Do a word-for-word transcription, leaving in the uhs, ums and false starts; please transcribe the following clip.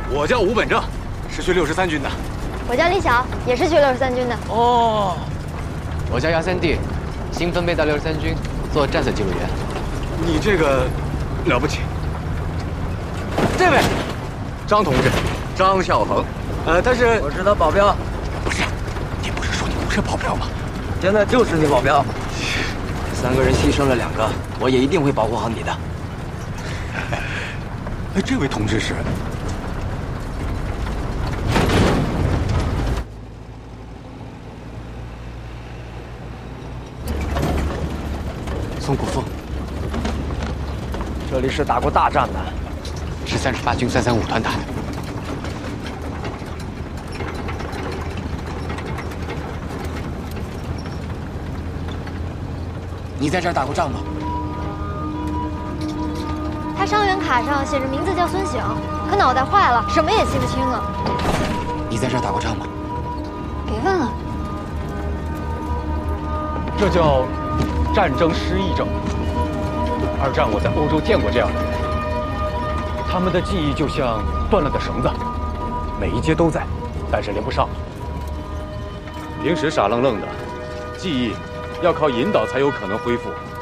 我叫吴本正，是去六十三军的。 我叫李晓，也是去六十三军的。 哦，我叫杨三弟，新分配到六十三军做战损记录员。 你这个了不起。这位，张同志，张孝恒，呃，他是我是他保镖。 不是？你不是说你不是保镖吗？ 现在就是你保镖。三个人牺牲了两个，我也一定会保护好你的。 哎，这位同志是？宋国凤。 这里是打过大战的， 是三十八军三三五团打的。你在这儿打过仗吗？ 他伤员卡上写着名字叫孙醒，可脑袋坏了，什么也记不清了。 你在这儿打过仗吗？ 别问了。 这叫战争失忆症。二战我在欧洲见过这样的人，他们的记忆就像断了的绳子，每一节都在，但是连不上。平时傻愣愣的，记忆要靠引导才有可能恢复。